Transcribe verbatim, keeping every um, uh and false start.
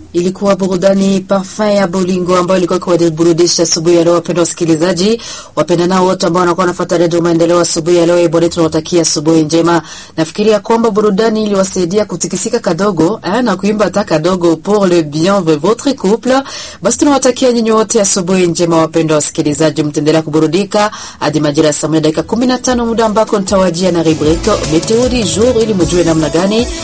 Ilikuwa burudani Parfum ya Bolingo ambayo ilikuwa kwa burudisha asubuhi ya leo. Wapenda wasikilizaji, wapenda nao wote ambao wanakuwa wanafuata Radio Maendeleo asubuhi ya leo, bwana tunawatakia asubuhi njema. Nafikiria kwamba burudani iliwasaidia kutikisika kadogo eh, na kuimba hata kadogo pour le bien de votre couple. Basi tunawatakia nyinyi wote asubuhi njema wapenda wasikilizaji, mtendelea kuburudika hadi majira saa moja dakika kumi na tano, muda ambako nitawajia na rubrika Meteo du jour ili mjue namna gani